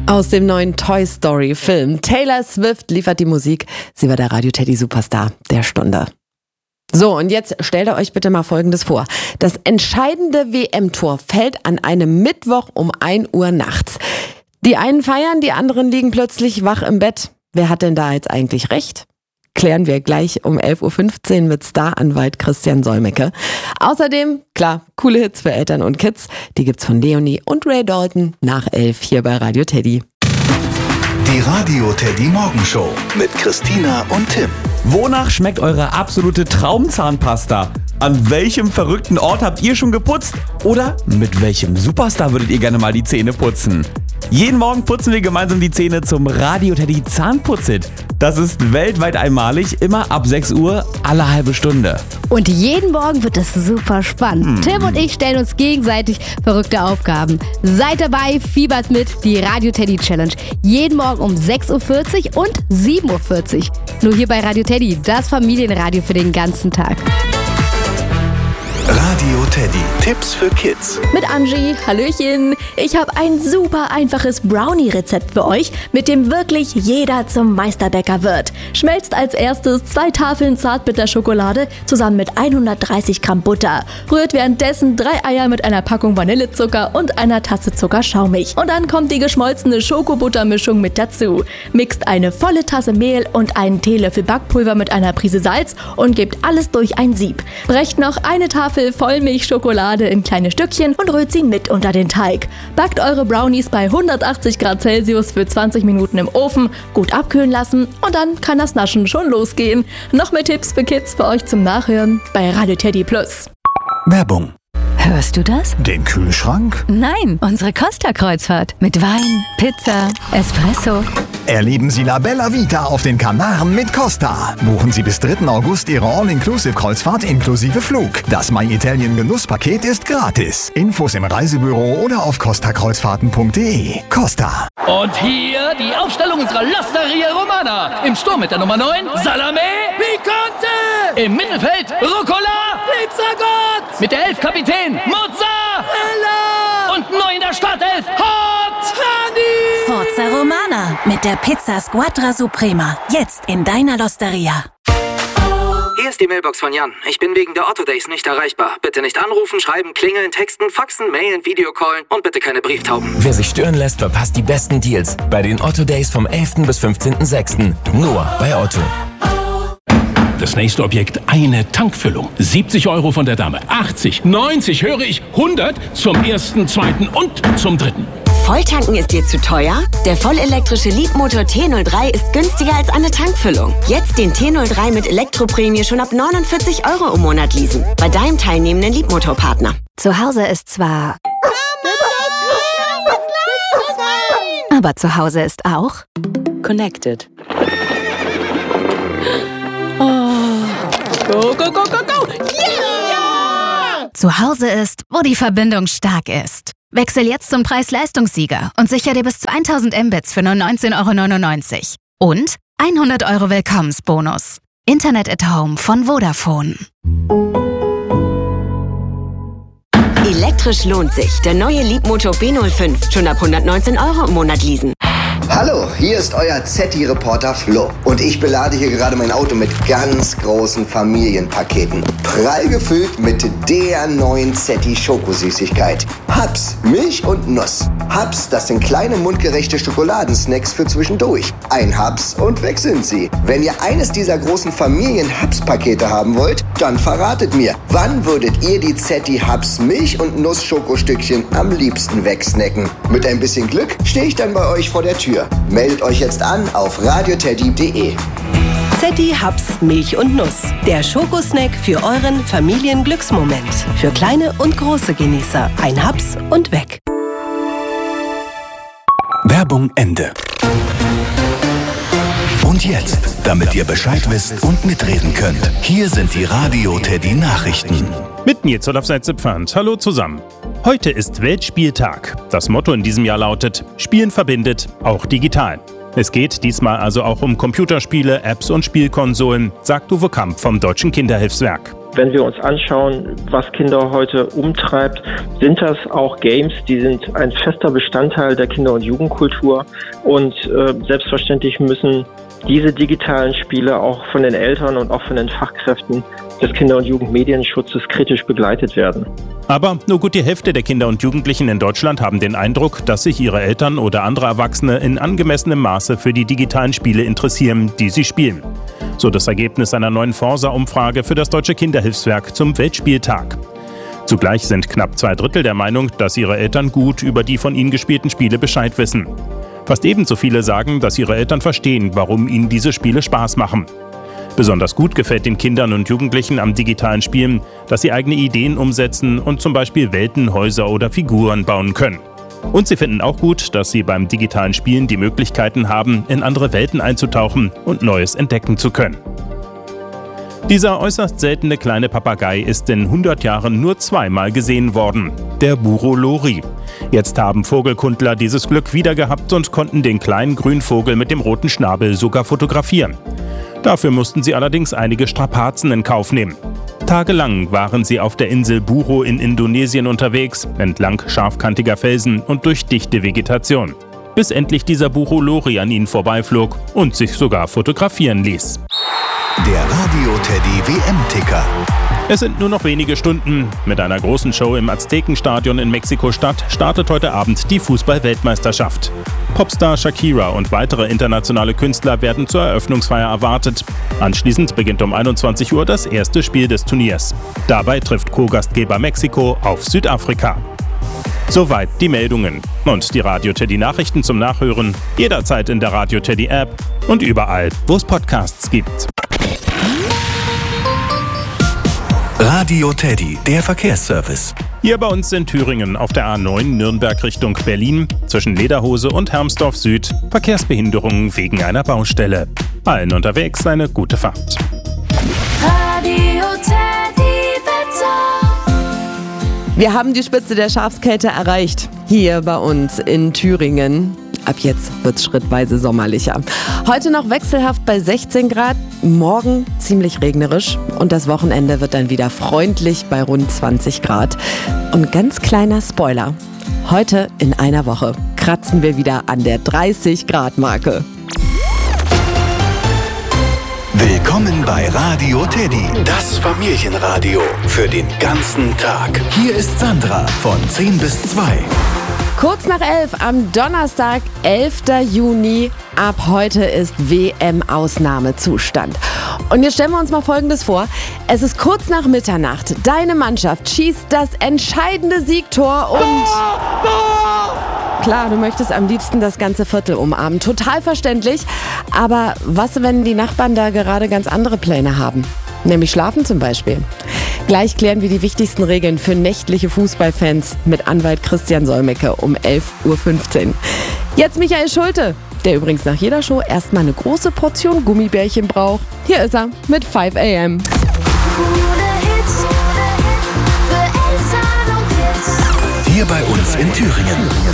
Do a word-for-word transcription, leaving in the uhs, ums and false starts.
Aus dem neuen Toy Story Film. Taylor Swift liefert die Musik. Sie war der Radio Teddy Superstar der Stunde. So, und jetzt stellt ihr euch bitte mal Folgendes vor. Das entscheidende W M-Tor fällt an einem Mittwoch um ein Uhr nachts. Die einen feiern, die anderen liegen plötzlich wach im Bett. Wer hat denn da jetzt eigentlich recht? Klären wir gleich um elf Uhr fünfzehn mit Staranwalt Christian Solmecke. Außerdem, klar, coole Hits für Eltern und Kids. Die gibt's von Leonie und Ray Dalton nach elf hier bei Radio Teddy. Die Radio Teddy Morgenshow mit Christina und Tim. Wonach schmeckt eure absolute Traumzahnpasta? An welchem verrückten Ort habt ihr schon geputzt? Oder mit welchem Superstar würdet ihr gerne mal die Zähne putzen? Jeden Morgen putzen wir gemeinsam die Zähne zum Radio Teddy Zahnputzit. Das ist weltweit einmalig, immer ab sechs Uhr, alle halbe Stunde. Und jeden Morgen wird es super spannend. Hm. Tim und ich stellen uns gegenseitig verrückte Aufgaben. Seid dabei, fiebert mit, die Radio Teddy Challenge. Jeden Morgen um sechs Uhr vierzig und sieben Uhr vierzig. Nur hier bei Radio Teddy, das Familienradio für den ganzen Tag. Radio Teddy. Tipps für Kids. Mit Angie. Hallöchen. Ich habe ein super einfaches Brownie-Rezept für euch, mit dem wirklich jeder zum Meisterbäcker wird. Schmelzt als erstes zwei Tafeln Zartbitterschokolade zusammen mit hundertdreißig Gramm Butter. Rührt währenddessen drei Eier mit einer Packung Vanillezucker und einer Tasse Zuckerschaumig. Und dann kommt die geschmolzene Schokobuttermischung mit dazu. Mixt eine volle Tasse Mehl und einen Teelöffel Backpulver mit einer Prise Salz und gebt alles durch ein Sieb. Brecht noch eine Tafel Vollmilchschokolade in kleine Stückchen und rührt sie mit unter den Teig. Backt eure Brownies bei hundertachtzig Grad Celsius für zwanzig Minuten im Ofen, gut abkühlen lassen und dann kann das Naschen schon losgehen. Noch mehr Tipps für Kids für euch zum Nachhören bei Radio Teddy Plus. Werbung. Hörst du das? Den Kühlschrank? Nein, unsere Costa-Kreuzfahrt. Mit Wein, Pizza, Espresso. Erleben Sie La Bella Vita auf den Kanaren mit Costa. Buchen Sie bis dritten August Ihre All-Inclusive-Kreuzfahrt inklusive Flug. Das My Italien Genusspaket ist gratis. Infos im Reisebüro oder auf costa kreuzfahrten punkt de. Costa. Und hier die Aufstellung unserer L'Osteria Romana. Im Sturm mit der Nummer neun, Salame Picante. Im Mittelfeld, Rucola Pizzagott. Mit der elf Kapitän, Mozzarella. Und neu in der Startelf, Hot Honey. Forza Romana mit der Pizza Squadra Suprema. Jetzt in deiner L'Osteria. Hier ist die Mailbox von Jan. Ich bin wegen der Otto Days nicht erreichbar. Bitte nicht anrufen, schreiben, klingeln, texten, faxen, mailen, Videocallen und bitte keine Brieftauben. Wer sich stören lässt, verpasst die besten Deals bei den Otto Days vom elften bis fünfzehnten sechsten Nur bei Otto. Das nächste Objekt, eine Tankfüllung. siebzig Euro von der Dame, achtzig, neunzig, höre ich, hundert zum ersten, zweiten und zum dritten. Volltanken ist dir zu teuer? Der vollelektrische Leapmotor T null drei ist günstiger als eine Tankfüllung. Jetzt den T null drei mit Elektroprämie schon ab neunundvierzig Euro im Monat leasen. Bei deinem teilnehmenden Leapmotor-Partner. Zu Hause ist zwar... Aber zu Hause ist auch... Connected. Go, go, go, go, go! Yeah! Zu Hause ist, wo die Verbindung stark ist. Wechsel jetzt zum Preis-Leistungssieger und sicher dir bis zu tausend Mbits für nur neunzehn Euro neunundneunzig. Und hundert Euro Willkommensbonus. Internet at Home von Vodafone. Elektrisch lohnt sich. Der neue Leapmotor B null fünf. Schon ab hundertneunzehn Euro im Monat leasen. Hallo, hier ist euer Z D I-Reporter Flo und ich belade hier gerade mein Auto mit ganz großen Familienpaketen. Prall gefüllt mit der neuen Z D I-Schokosüßigkeit. Hubs, Milch und Nuss. Hubs, das sind kleine mundgerechte Schokoladensnacks für zwischendurch. Ein Hubs und weg sind sie. Wenn ihr eines dieser großen Familien-Hubs-Pakete haben wollt, dann verratet mir, wann würdet ihr die Z D I-Hubs Milch- und Nuss-Schokostückchen am liebsten wegsnacken? Mit ein bisschen Glück stehe ich dann bei euch vor der Tür. Meldet euch jetzt an auf radio teddy punkt de. Z D I Hubs Milch und Nuss. Der Schokosnack für euren Familienglücksmoment. Für kleine und große Genießer. Ein Hubs und weg. Werbung Ende. Und jetzt, damit ihr Bescheid wisst und mitreden könnt, hier sind die Radio Teddy Nachrichten. Mit mir zur Pfand. Hallo zusammen. Heute ist Weltspieltag. Das Motto in diesem Jahr lautet: Spielen verbindet, auch digital. Es geht diesmal also auch um Computerspiele, Apps und Spielkonsolen, sagt Uwe Kamp vom Deutschen Kinderhilfswerk. Wenn wir uns anschauen, was Kinder heute umtreibt, sind das auch Games, die sind ein fester Bestandteil der Kinder- und Jugendkultur. Und äh, selbstverständlich müssen diese digitalen Spiele auch von den Eltern und auch von den Fachkräften des Kinder- und Jugendmedienschutzes kritisch begleitet werden. Aber nur gut die Hälfte der Kinder und Jugendlichen in Deutschland haben den Eindruck, dass sich ihre Eltern oder andere Erwachsene in angemessenem Maße für die digitalen Spiele interessieren, die sie spielen. So das Ergebnis einer neuen Forsa-Umfrage für das Deutsche Kinderhilfswerk zum Weltspieltag. Zugleich sind knapp zwei Drittel der Meinung, dass ihre Eltern gut über die von ihnen gespielten Spiele Bescheid wissen. Fast ebenso viele sagen, dass ihre Eltern verstehen, warum ihnen diese Spiele Spaß machen. Besonders gut gefällt den Kindern und Jugendlichen am digitalen Spielen, dass sie eigene Ideen umsetzen und zum Beispiel Welten, Häuser oder Figuren bauen können. Und sie finden auch gut, dass sie beim digitalen Spielen die Möglichkeiten haben, in andere Welten einzutauchen und Neues entdecken zu können. Dieser äußerst seltene kleine Papagei ist in hundert Jahren nur zweimal gesehen worden, der Buro Lori. Jetzt haben Vogelkundler dieses Glück wieder gehabt und konnten den kleinen grünen Vogel mit dem roten Schnabel sogar fotografieren. Dafür mussten sie allerdings einige Strapazen in Kauf nehmen. Tagelang waren sie auf der Insel Buro in Indonesien unterwegs, entlang scharfkantiger Felsen und durch dichte Vegetation. Bis endlich dieser Buro Lori an ihnen vorbeiflog und sich sogar fotografieren ließ. Der Radio Teddy W M-Ticker. Es sind nur noch wenige Stunden. Mit einer großen Show im Aztekenstadion in Mexiko-Stadt startet heute Abend die Fußball-Weltmeisterschaft. Popstar Shakira und weitere internationale Künstler werden zur Eröffnungsfeier erwartet. Anschließend beginnt um einundzwanzig Uhr das erste Spiel des Turniers. Dabei trifft Co-Gastgeber Mexiko auf Südafrika. Soweit die Meldungen. Und die Radio Teddy Nachrichten zum Nachhören jederzeit in der Radio Teddy App und überall, wo es Podcasts gibt. Radio Teddy, der Verkehrsservice. Hier bei uns in Thüringen auf der A neun Nürnberg Richtung Berlin zwischen Lederhose und Hermsdorf Süd Verkehrsbehinderungen wegen einer Baustelle. Allen unterwegs eine gute Fahrt. Radio Teddy Wetter. Wir haben die Spitze der Schafskälte erreicht, hier bei uns in Thüringen. Ab jetzt wird es schrittweise sommerlicher. Heute noch wechselhaft bei sechzehn Grad, morgen ziemlich regnerisch und das Wochenende wird dann wieder freundlich bei rund zwanzig Grad. Und ganz kleiner Spoiler, heute in einer Woche kratzen wir wieder an der dreißig Grad Marke. Willkommen bei Radio Teddy, das Familienradio für den ganzen Tag. Hier ist Sandra von zehn bis zwei. Kurz nach elf am Donnerstag, elfter Juni. Ab heute ist W M-Ausnahmezustand. Und jetzt stellen wir uns mal Folgendes vor. Es ist kurz nach Mitternacht. Deine Mannschaft schießt das entscheidende Siegtor und... Klar, du möchtest am liebsten das ganze Viertel umarmen. Total verständlich. Aber was, wenn die Nachbarn da gerade ganz andere Pläne haben? Nämlich schlafen zum Beispiel. Gleich klären wir die wichtigsten Regeln für nächtliche Fußballfans mit Anwalt Christian Solmecke um elf Uhr fünfzehn. Jetzt Michael Schulte, der übrigens nach jeder Show erstmal eine große Portion Gummibärchen braucht. Hier ist er mit five a m Hier bei uns in Thüringen.